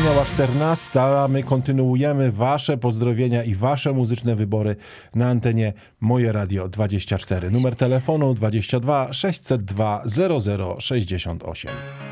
Minęła 14, a my kontynuujemy wasze pozdrowienia i wasze muzyczne wybory na antenie Moje Radio 24. Numer telefonu 22 602 0068.